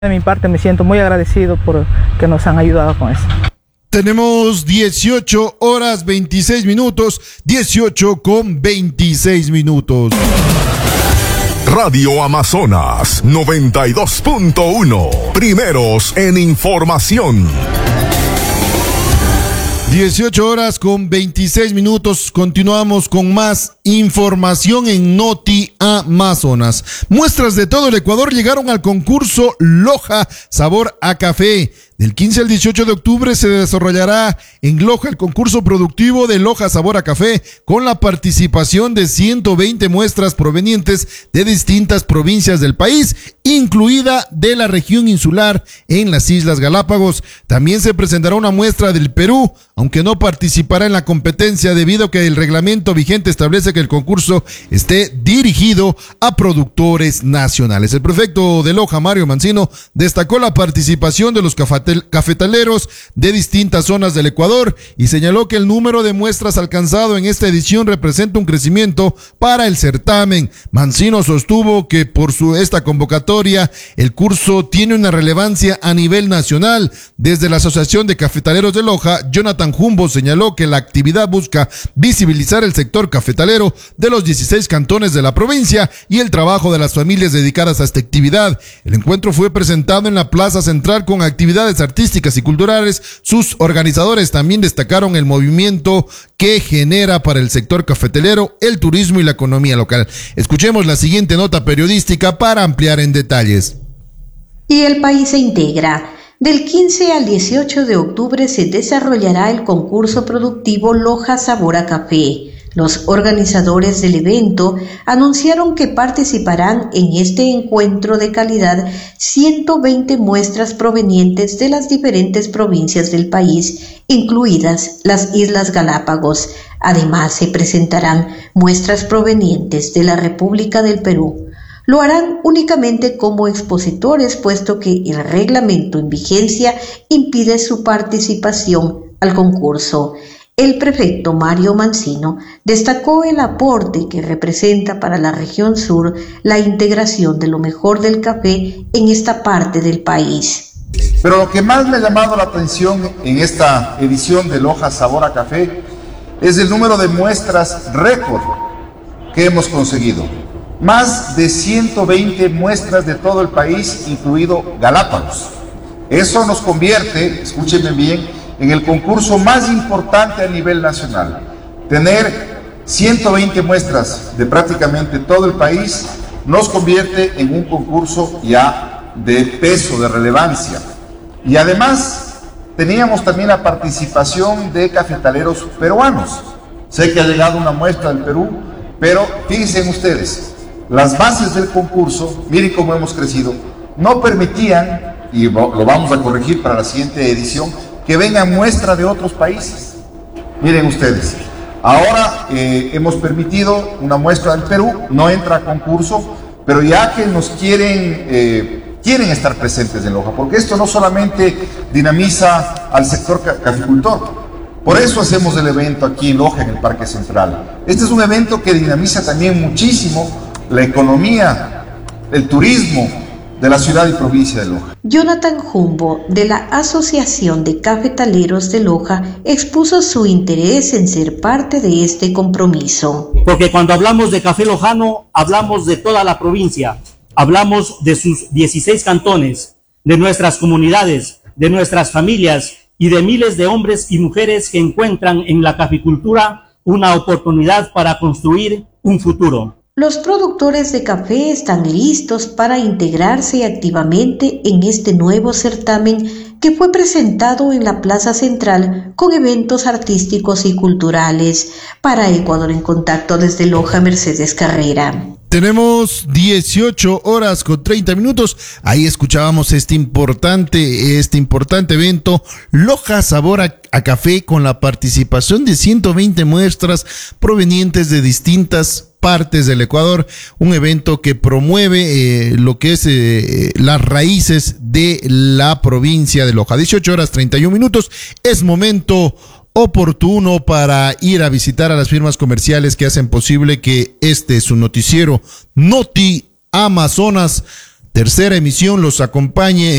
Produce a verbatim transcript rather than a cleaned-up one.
De mi parte me siento muy agradecido por que nos han ayudado con eso. Tenemos dieciocho horas veintiséis minutos, dieciocho con veintiséis minutos. Radio Amazonas noventa y dos punto uno, primeros en información. dieciocho horas con veintiséis minutos, continuamos con más información en Noti Amazonas. Muestras de todo el Ecuador llegaron al concurso Loja Sabor a Café. Del quince al dieciocho de octubre se desarrollará en Loja el concurso productivo de Loja Sabor a Café, con la participación de ciento veinte muestras provenientes de distintas provincias del país, incluida de la región insular en las Islas Galápagos. También se presentará una muestra del Perú, aunque no participará en la competencia debido a que el reglamento vigente establece que el concurso esté dirigido a productores nacionales. El prefecto de Loja, Mario Mancino, destacó la participación de los cafeteros cafetaleros de distintas zonas del Ecuador y señaló que el número de muestras alcanzado en esta edición representa un crecimiento para el certamen. Mancino sostuvo que por su esta convocatoria el curso tiene una relevancia a nivel nacional. Desde la Asociación de Cafetaleros de Loja, Jonathan Jumbo señaló que la actividad busca visibilizar el sector cafetalero de los dieciséis cantones de la provincia y el trabajo de las familias dedicadas a esta actividad. El encuentro fue presentado en la Plaza Central con actividades artísticas y culturales. Sus organizadores también destacaron el movimiento que genera para el sector cafetalero, el turismo y la economía local. Escuchemos la siguiente nota periodística para ampliar en detalles. Y el país se integra. Del quince al dieciocho de octubre se desarrollará el concurso productivo Loja Sabor a Café. Los organizadores del evento anunciaron que participarán en este encuentro de calidad ciento veinte muestras provenientes de las diferentes provincias del país, incluidas las Islas Galápagos. Además, se presentarán muestras provenientes de la República del Perú. Lo harán únicamente como expositores, puesto que el reglamento en vigencia impide su participación al concurso. El prefecto Mario Mancino destacó el aporte que representa para la región sur la integración de lo mejor del café en esta parte del país. Pero lo que más me ha llamado la atención en esta edición de Loja Sabor a Café es el número de muestras récord que hemos conseguido. Más de ciento veinte muestras de todo el país, incluido Galápagos. Eso nos convierte, escúchenme bien, en el concurso más importante a nivel nacional. Tener ciento veinte muestras de prácticamente todo el país nos convierte en un concurso ya de peso, de relevancia. Y además teníamos también la participación de cafetaleros peruanos. Sé que ha llegado una muestra del Perú, pero fíjense ustedes, las bases del concurso, miren cómo hemos crecido, no permitían, y lo vamos a corregir para la siguiente edición, que vengan muestras de otros países. Miren ustedes, ahora eh, hemos permitido una muestra del Perú, no entra a concurso, pero ya que nos quieren, eh, quieren estar presentes en Loja, porque esto no solamente dinamiza al sector ca caficultor, por eso hacemos el evento aquí en Loja, en el Parque Central. Este es un evento que dinamiza también muchísimo la economía, el turismo de la ciudad y provincia de Loja. Jonathan Jumbo, de la Asociación de Cafetaleros de Loja, expuso su interés en ser parte de este compromiso. Porque cuando hablamos de café lojano, hablamos de toda la provincia, hablamos de sus dieciséis cantones, de nuestras comunidades, de nuestras familias y de miles de hombres y mujeres que encuentran en la caficultura una oportunidad para construir un futuro. Los productores de café están listos para integrarse activamente en este nuevo certamen que fue presentado en la Plaza Central con eventos artísticos y culturales. Para Ecuador en Contacto desde Loja, Mercedes Carrera. Tenemos dieciocho horas con treinta minutos. Ahí escuchábamos este importante, este importante evento, Loja Sabor a, a Café, con la participación de ciento veinte muestras provenientes de distintas partes del Ecuador, un evento que promueve eh, lo que es eh, las raíces de la provincia de Loja. dieciocho horas treinta y un minutos, es momento oportuno para ir a visitar a las firmas comerciales que hacen posible que este, su noticiero Noti Amazonas, Tercera emisión los acompañe